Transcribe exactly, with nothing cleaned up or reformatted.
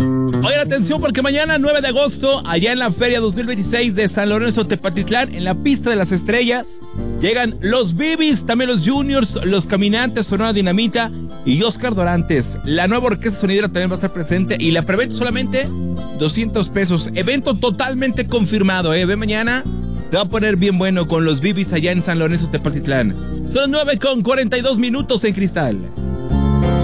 Oigan, atención porque mañana nueve de agosto, allá en la Feria dos mil veintiséis de San Lorenzo Tepatitlán, en la Pista de las Estrellas, llegan los Bibis, también los Juniors, los Caminantes, Sonora Dinamita y Oscar Dorantes. La nueva orquesta sonidera también va a estar presente y la preventa solamente doscientos pesos. Evento totalmente confirmado, ¿eh? Ve mañana, te va a poner bien bueno con los Bibis allá en San Lorenzo Tepatitlán. Son las nueve con cuarenta y dos minutos en Cristal.